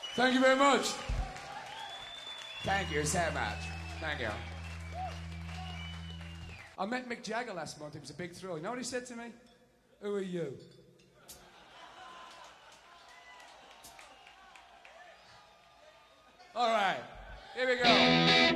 Thank you very much. Thank you so much. Thank you. I met Mick Jagger last month. It was a big thrill. You know what he said to me? Who are you? All right. Here we go.